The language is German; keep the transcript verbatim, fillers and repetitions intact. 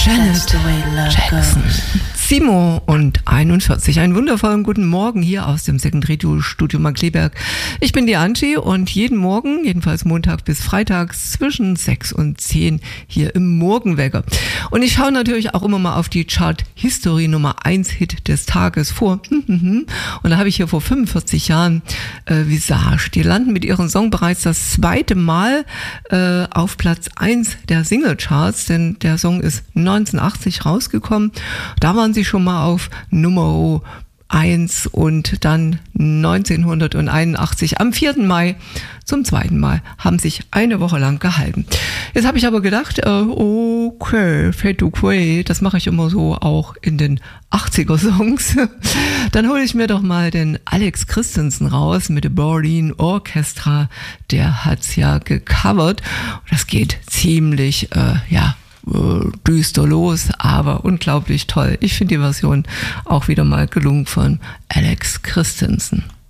Janet Jackson. sieben Uhr einundvierzig. Einen wundervollen guten Morgen hier aus dem Second Radio Studio Markkleeberg. Ich bin die Angie und jeden Morgen, jedenfalls Montag bis Freitag zwischen sechs und zehn hier im Morgenwecker. Und ich schaue natürlich auch immer mal auf die Chart-History Nummer eins Hit des Tages vor. Und da habe ich hier vor fünfundvierzig Jahren äh, Visage. Die landen mit ihrem Song bereits das zweite Mal äh, auf Platz eins der Singlecharts, denn der Song ist neunzehnhundertachtzig rausgekommen. Da waren sie schon mal auf Nummer eins und dann neunzehnhunderteinundachtzig am vierten Mai zum zweiten Mal haben sich eine Woche lang gehalten. Jetzt habe ich aber gedacht, äh, okay, Fade to Grey, das mache ich immer so auch in den achtziger-Songs. Dann hole ich mir doch mal den Alex Christensen raus mit dem Berlin Orchestra. Der hat's ja gecovert. Das geht ziemlich, äh, ja, düster los, aber unglaublich toll. Ich finde die Version auch wieder mal gelungen von Alex Christensen.